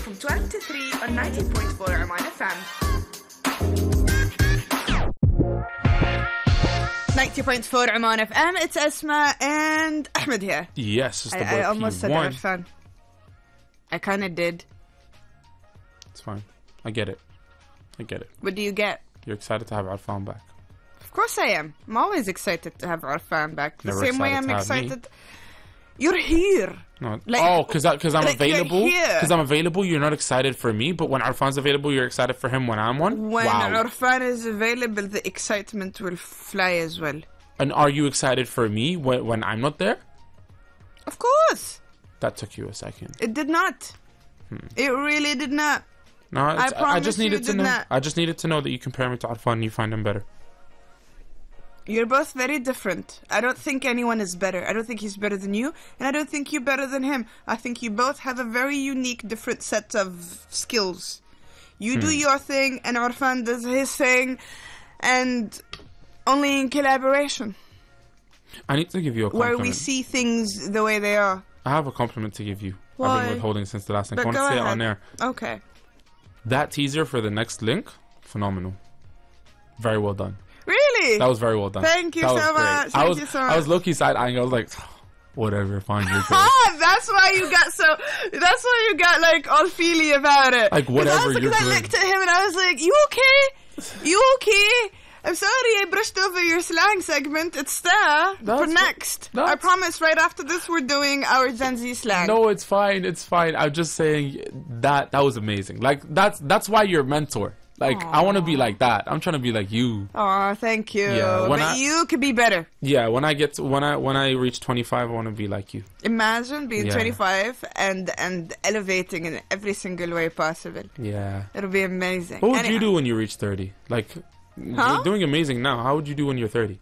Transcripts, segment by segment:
from 12 to 3 on 90.4 Oman FM. 90.4 Oman FM. It's Esma and Ahmed here. Yes, it's the boy I almost said P1. Irfan. I kind of did. It's fine. I get it. What do you get? You're excited to have Arfan back. Of course I am. I'm always excited to have Arfan back. The Never same way excited I'm to have me. excited. You're here. No. Like- because I'm like, you're available. here. Because I'm available, you're not excited for me. But when Arfan's available, you're excited for him when I'm one. When Wow. Arfan is available, the excitement will fly as well. And are you excited for me when I'm not there? Of course. That took you a second. It did not. It really did not. No, I promise just you needed it to did know. not. I just needed to know that you compare me to Arfan and you find him better. You're both very different. I don't think anyone is better. I don't think he's better than you, and I don't think you're better than him. I think you both have a very unique, different set of skills. You do your thing, and Arfan does his thing, and only in collaboration, I need to give you a compliment. where we see things the way they are. I have a compliment to give you. I've Why? been withholding since the last link. But I want to go say it ahead. on air. Okay. That teaser for the next link, phenomenal. Very well done. Really? That was very well done. Thank you That was so great. much. I Thank was, you so I was much. low-key side-eyeing. I was like, whatever, fine, you're good. Ah, that's why you got so. That's why you got like all feely about it. Like, whatever, Because you're I good. looked at him and I was like, "You okay? You okay?" I'm sorry, I brushed over your slang segment. It's there for That's- next. I that's- promise. Right after this, we're doing our Gen Z slang. No, it's fine. It's fine. I'm just saying that was amazing. Like, that's why you're a mentor. Like, I want to be like that. I'm trying to be like you. Aw, thank you. Yeah, when but I- you could be better. Yeah, when I reach 25, I want to be like you. Imagine being Yeah. 25 and elevating in every single way possible. Yeah. It'll be amazing. What would Anyhow. you do when you reach 30? Like, Huh? you're doing amazing now. How would you do when you're 30?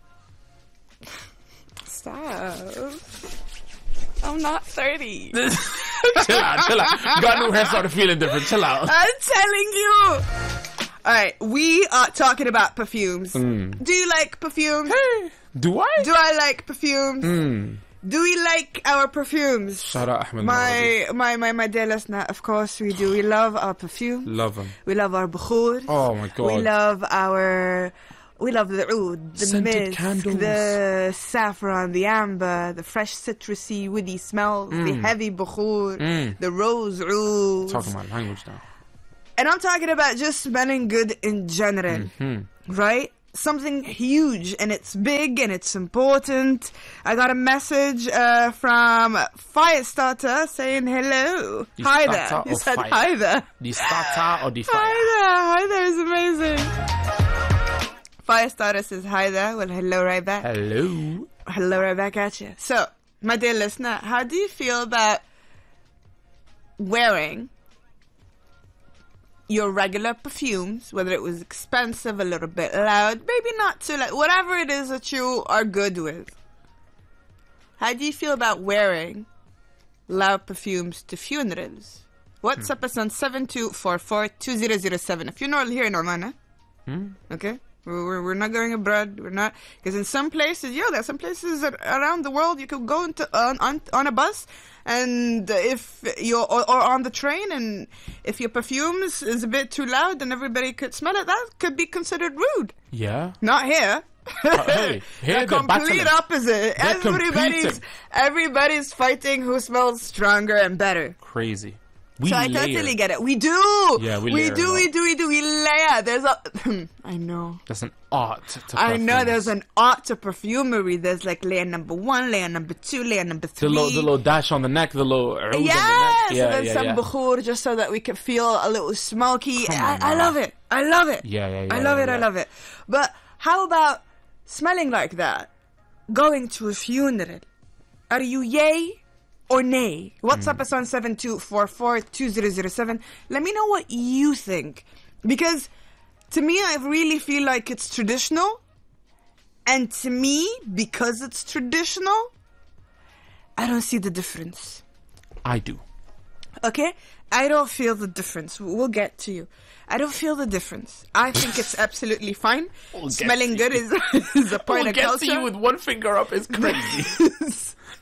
Stop. I'm not 30. Chill out. Got new hair, started feeling different. Chill out. I'm telling you. Alright, we are talking about perfumes. Do you like perfumes? Do I? Do I like perfumes? Do we like our perfumes? Shout out Ahmed Nawadi. My dear listener, of course we do. We love our perfume. Love him. We love our bukhur. Oh my god. We love the oud, the Scented mist, candles. the saffron, the amber, the fresh citrusy, woody smells, the heavy bukhur, the rose oud. Talking my language now. And I'm talking about just smelling good in general, right? Something huge, and it's big, and it's important. I got a message from Firestarter saying hello. Die Hi Starter there. He or said Fire? hi there. The starter or the fire? Hi there is amazing. Firestarter says hi there. Well, hello right back. Hello. Hello right back at you. So, my dear listener, how do you feel about wearing your regular perfumes, whether it was expensive, a little bit loud, maybe not too loud, whatever it is that you are good with? How do you feel about wearing loud perfumes to funerals? WhatsApp us on 7244-2007. If you're not here in Oman, okay? We're not going abroad. We're not, because in some places, there's some places around the world you could go into on a bus, and if you're or on the train, and if your perfumes is a bit too loud, then everybody could smell it. That could be considered rude. Yeah. Not here. Hey, here the they're complete battling. opposite. They're competing. Everybody's fighting who smells stronger and better. Crazy. So I totally get it. We do. Yeah, we we layer do. a We lot. do. We do. We layer. There's a. I know. That's an art to I know. perfumes. There's an art to perfumery. There's like layer number 1, layer number 2, layer number 3. the little dash on the neck, the little oud on the neck. Yes, Yeah, and then yeah, some yeah. bukhur just so that we can feel a little smoky. Come on, I man. love it. I love it. Yeah. I love it. I love it. But how about smelling like that? Going to a funeral. Are you yay or nay? WhatsApp us on 7244-2007. Let me know what you think. Because to me, I really feel like it's traditional. And to me, because it's traditional, I don't see the difference. I do. Okay? I don't feel the difference. We'll get to you. I don't feel the difference. I think it's absolutely fine. We'll get Smelling to good is a point of culture. with one finger up is crazy.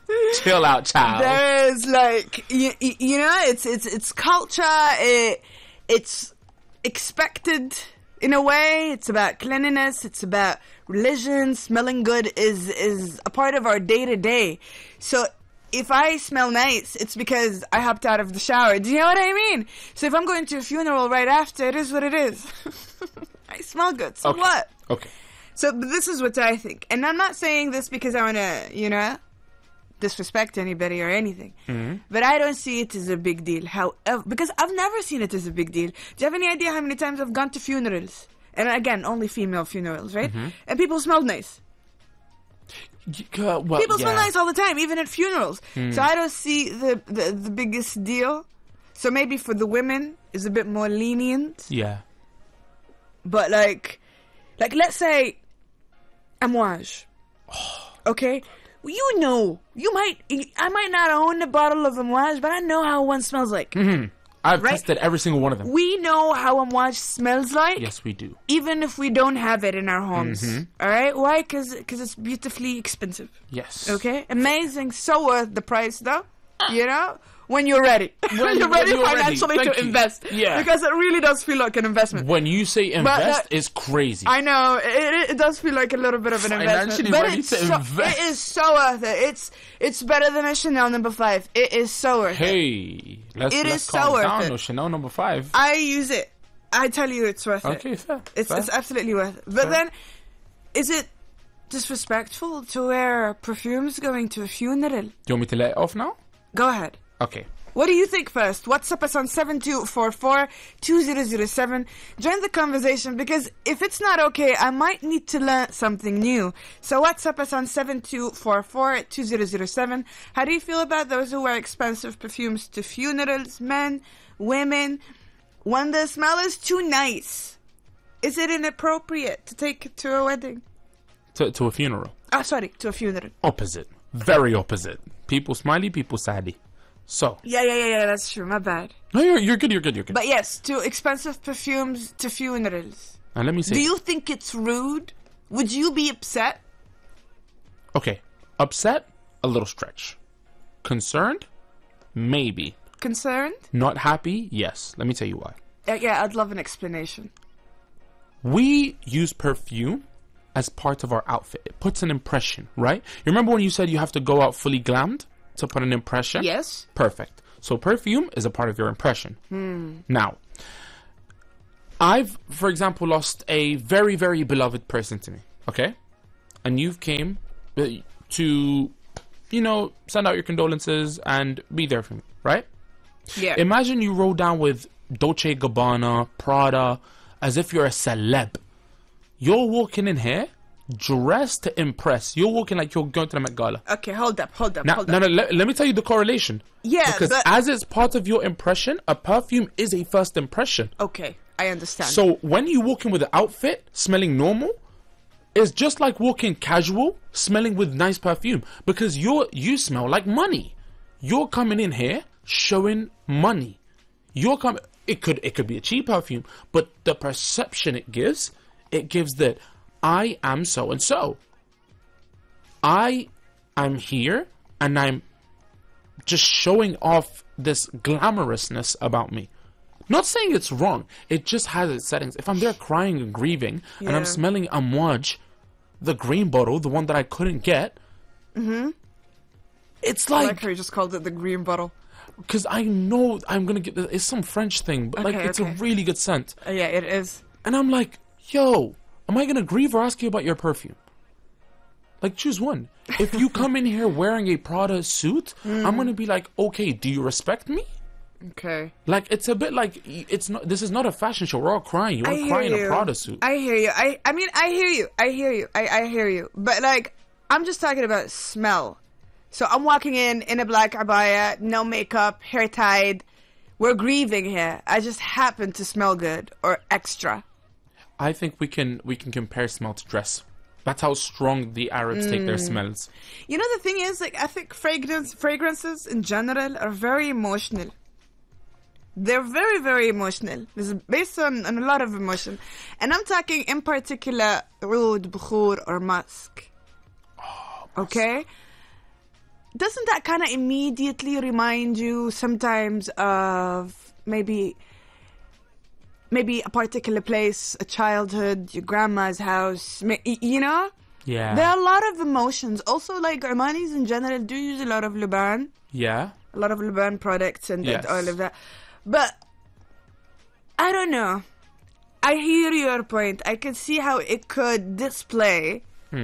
Chill out, child. There is like you know, it's culture. It's expected in a way. It's about cleanliness. It's about religion. Smelling good is a part of our day to day. So if I smell nice, it's because I hopped out of the shower. Do you know what I mean? So if I'm going to a funeral right after, it is what it is. I smell good. So Okay. what? Okay. So this is what I think. And I'm not saying this because I want to, you know, disrespect anybody or anything. But I don't see it as a big deal. However, because I've never seen it as a big deal. Do you have any idea how many times I've gone to funerals? And again, only female funerals, right? And people smell nice. Well, People smell yeah. nice all the time, even at funerals. So I don't see the biggest deal. So maybe for the women, it's a bit more lenient. Yeah. But like let's say, amouage. Okay? Well, you know, I might not own a bottle of amouage, but I know how one smells like. I've Right? tested every single one of them. We know how amouage smells like. Yes, we do. Even if we don't have it in our homes. All right? Why? Because it's beautifully expensive. Yes. Okay? Amazing. So worth the price, though. You know? When you're ready. When you're ready you're ready. financially Thank to you. invest. Yeah. Because it really does feel like an investment. When you say invest, it's crazy. I know. It does feel like a little bit of an investment. Financially But ready it's to so, invest. it is so worth it. It's better than a Chanel number 5. It is so worth it. Hey, let's is so calm worth down. it. No, Chanel number 5. I use it. I tell you it's worth it. Okay, fair. It's fair. absolutely worth it. But then, is it disrespectful to wear perfumes going to a funeral? Do you want me to let it off now? Go ahead. Okay. What do you think first? WhatsApp us on 7244-2007. Join the conversation because if it's not okay, I might need to learn something new. So WhatsApp us on 7244-2007. How do you feel about those who wear expensive perfumes to funerals? Men, women? When the smell is too nice, is it inappropriate to take it to a wedding? To a funeral. Sorry, to a funeral. Opposite. Very opposite. People smiley, people saddy. So. Yeah, that's true. My bad. No, you're good. But yes, to expensive perfumes to funerals. And let me say. Do you think it's rude? Would you be upset? Okay. Upset? A little stretch. Concerned? Maybe. Concerned? Not happy? Yes. Let me tell you why. Yeah, I'd love an explanation. We use perfume as part of our outfit. It puts an impression, right? You remember when you said you have to go out fully glammed to put an impression? Yes. Perfect. So perfume is a part of your impression. Now, I've, for example, lost a very, very beloved person to me, okay? And you've came to, you know, send out your condolences and be there for me, right? Yeah. Imagine you roll down with Dolce & Gabbana, Prada, as if you're a celeb. You're walking in here dressed to impress. You're walking like you're going to the Met Gala. Okay, hold up. Now, let me tell you the correlation. Yeah, because but... as it's part of your impression, a perfume is a first impression. Okay, I understand. So when you walk in with an outfit smelling normal, it's just like walking casual, smelling with nice perfume. Because you smell like money. You're coming in here showing money. It could be a cheap perfume, but the perception it gives that I am so and so. I am here and I'm just showing off this glamorousness about me. Not saying it's wrong. It just has its settings. If I'm there crying and grieving and I'm smelling Amouage, the green bottle, the one that I couldn't get, it's I like... like how you just called it the green bottle. Because I know I'm going to get... It's some French thing, but it's a really good scent. Yeah, it is. And I'm like, yo, am I going to grieve or ask you about your perfume? Like, choose one. If you come in here wearing a Prada suit, I'm going to be like, okay, do you respect me? Okay. Like, it's a bit like, this is not a fashion show. We're all crying. You want to cry in a Prada suit. I hear you. I mean, I hear you. I hear you. But, like, I'm just talking about smell. So I'm walking in a black abaya, no makeup, hair tied. We're grieving here. I just happen to smell good or extra. I think we can compare smell to dress. That's how strong the Arabs take their smells. You know, the thing is, like, I think fragrances in general are very emotional. They're very, very emotional. It's based on a lot of emotion. And I'm talking in particular oud, bukhur, or musk. Oh, okay? doesn't that kind of immediately remind you sometimes of maybe a particular place, a childhood, your grandma's house, you know? Yeah. There are a lot of emotions. Also, like, Omanis in general do use a lot of Luban. Yeah. A lot of Luban products and Yes. all of that. But, I don't know. I hear your point. I can see how it could display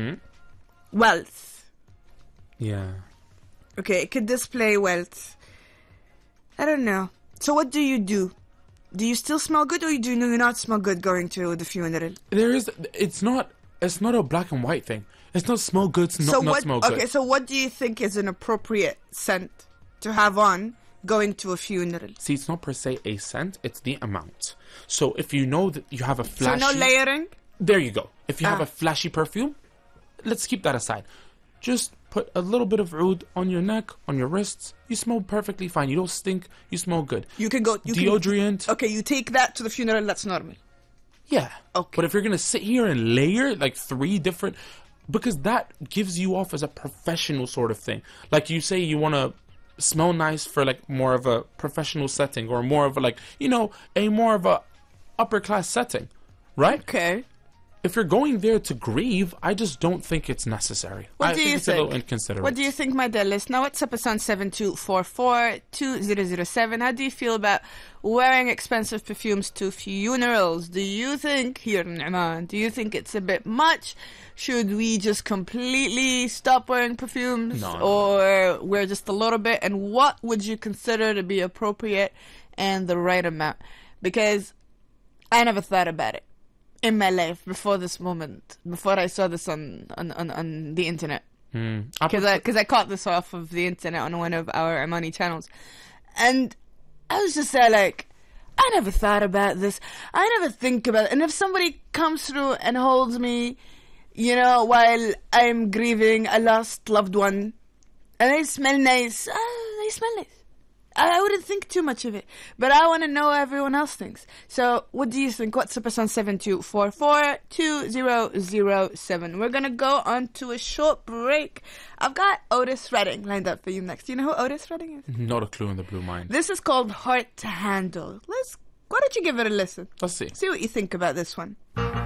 wealth. Yeah. Okay, it could display wealth. I don't know. So what do you do? Do you still smell good, or do you not smell good going to the funeral? It's not a black and white thing. It's not smell good, not smell good. Okay, so what do you think is an appropriate scent to have on going to a funeral? See, it's not per se a scent, it's the amount. So if you know that you have a flashy... So no layering? There you go. If you have a flashy perfume, let's keep that aside. Just put a little bit of oud on your neck, on your wrists. You smell perfectly fine. You don't stink. You smell good. You can go... Deodorant. Okay, you take that to the funeral, that's normal. Yeah. Okay. But if you're going to sit here and layer like 3 different... Because that gives you off as a professional sort of thing. Like you say you want to smell nice for like more of a professional setting, or more of a like, you know, a more of a upper class setting, right? Okay. If you're going there to grieve, I just don't think it's necessary. What do you it's a little inconsiderate. What do you think, my dear listener? WhatsApp us on 7244-2007. How do you feel about wearing expensive perfumes to funerals? Do you think, here in Oman, do you think it's a bit much? Should we just completely stop wearing perfumes? No. Or wear just a little bit? And what would you consider to be appropriate and the right amount? Because I never thought about it in my life before this moment, before I saw this on the internet. Because I caught this off of the internet on one of our Omani channels. And I was just there like, I never thought about this. I never think about it. And if somebody comes through and holds me, you know, while I'm grieving a lost loved one, and they smell nice, they smell nice. I wouldn't think too much of it, but I want to know what everyone else thinks. So, what do you think? WhatsApp us on 7244-2007. We're gonna go on to a short break. I've got Otis Redding lined up for you next. Do you know who Otis Redding is? Not a clue in the blue mind. This is called Heart to Handle. Why don't you give it a listen? Let's see. See what you think about this one.